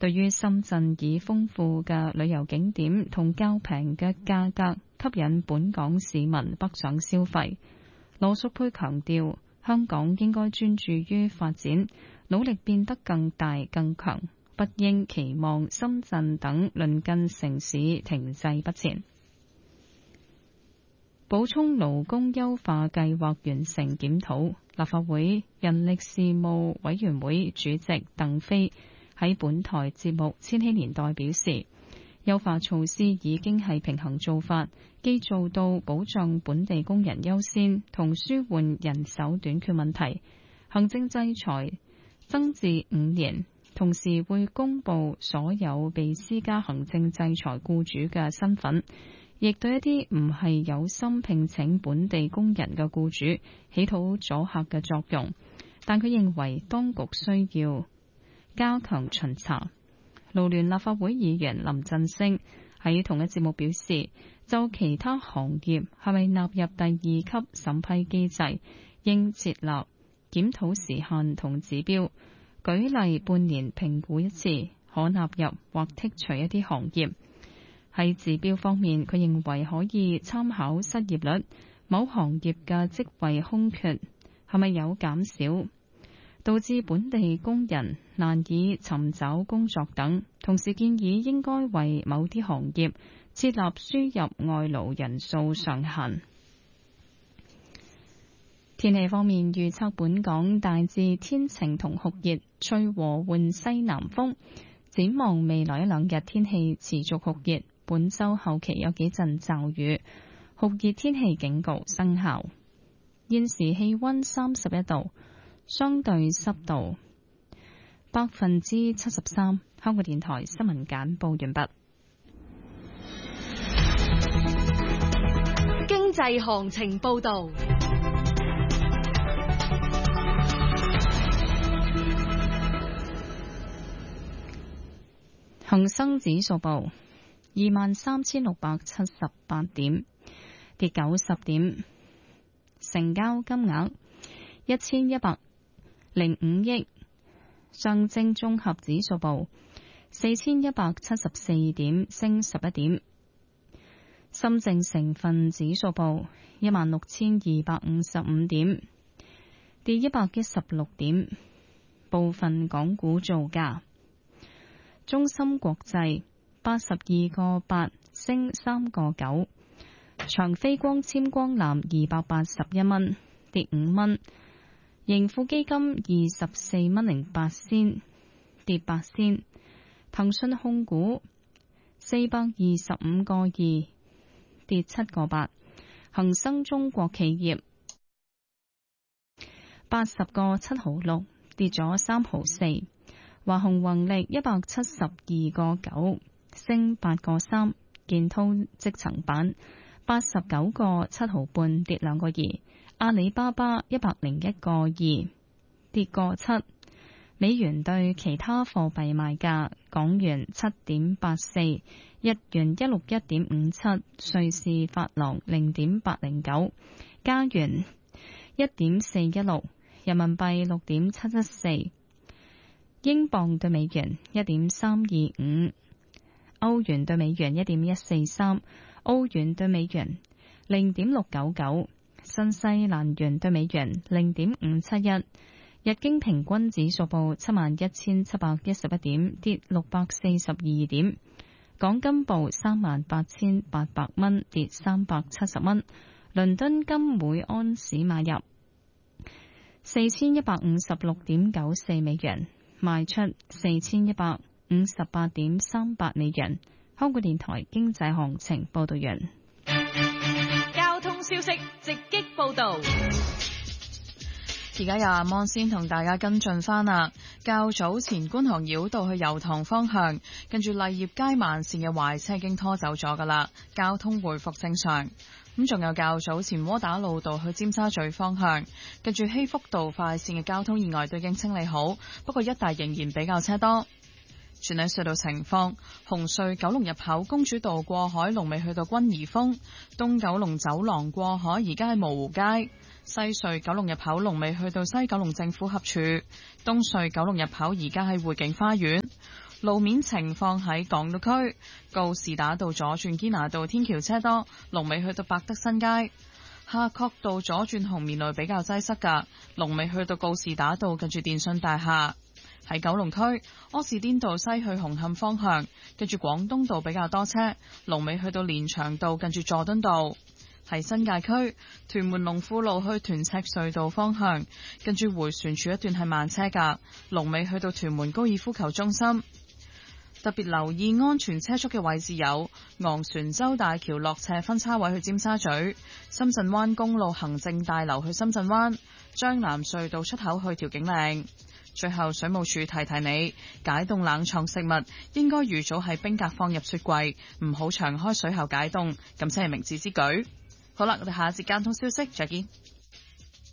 對於深圳以豐富嘅旅遊景點同較平嘅價格吸引本港市民北上消費，羅淑佩強調，香港應該專注於發展，努力變得更大更強，不應期望深圳等鄰近城市停滯不前。補充勞工優化計劃完成檢討，立法會人力事務委員會主席鄧飛喺本台節目《千禧年代》表示，優化措施已經係平衡做法，既做到保障本地工人優先同舒緩人手短缺問題。行政制裁增至5年，同時會公布所有被施加行政制裁僱主嘅身份，亦對一啲唔係有心聘請本地工人嘅僱主起到阻嚇嘅作用。但佢認為當局需要加強巡查。勞聯立法會議員林振昇喺同一節目表示，就其他行業係咪納入第2級審批機制，應設立檢討時限同指標，舉例半年評估一次，可納入或剔除一啲行業。喺指標方面，佢認為可以參考失業率、某行業嘅職位空缺係咪有減少，導致本地工人難以尋找工作等，同時建議應該為某啲行業設立輸入外勞人數上限。天氣方面預測，本港大致天晴同酷熱，吹和緩西南風。展望未來1-2日天氣持續酷熱，本週後期有幾陣驟雨，酷熱天氣警告生效。現時氣溫31度。相對濕度73%。香港電台新聞簡報完畢。 經濟行情報道。 恒生指數報23,678點，跌90點，成交金額1105億。上證綜合指數報4174點，升11點。深證成分指數報16,255點，跌116點。部分港股造價：中芯國際82個8，升3個9；長飛光纖光纜281蚊，跌5蚊。盈富基金24蚊08仙，跌8仙。騰訊控股425個2，跌7個8。恒生中國企業80個7毫6，跌咗3毫4。華虹宏力172個9，升8個3。建滔積層板89個7毫半，跌2個2。阿里巴巴101個2，跌個7。美元對其他貨幣賣價：港元7.84，日元161.57，瑞士法郎0.809，加元1.416，人民幣6.714，英鎊對美元1.325，歐元對美元1.143，澳元對美元0.699。新西蘭元對美元0.571，日經平均指數報71,711點，跌642點。港金報38,800蚊，跌370蚊。倫敦金每安士買入4156.94美元，賣出4158.38美元。香港電台經濟行情報道完。 交通消息直擊報道。 而家由阿芒先同大家跟進翻啦。較早前觀塘繞道去油塘方向，跟住麗業街慢線嘅壞車已經拖走咗噶啦，交通回復正常。咁仲有較早前窩打老道去尖沙咀方向，跟住希福道快線嘅交通意外都已經清理好，不過一帶仍然比較車多。全體隧道情況：紅隧九龍入口公主道過海龍尾去到君怡峰，東九龍走廊過海而家喺蕪湖街；西隧九龍入口龍尾去到西九龍政府合署，東隧九龍入口而家喺匯景花園。 路面情況喺港島區，告士打道左轉堅拿道天橋車多，龍尾去到百德新街；夏慤道左轉紅棉路比較擠塞㗎，龍尾去到告士打道近住電訊大廈。喺九龍區，柯士甸道西去紅磡方向，跟住廣東道比較多車，龍尾去到連翔道近住佐敦道。喺新界區，屯門龍富路去屯赤隧道方向，跟住迴旋處一段係慢車㗎，龍尾去到屯門高爾夫球中心。特別留意安全車速嘅位置有昂船洲大橋落斜分叉位去尖沙咀、深圳灣公路行政大樓去深圳灣、將南隧道出口去調景嶺。最後，水務署提提你，解凍冷藏食物應該預早喺冰格放入雪櫃，唔好長開水喉解凍，咁先係明智之舉。好啦，我哋下一節交通消息再見。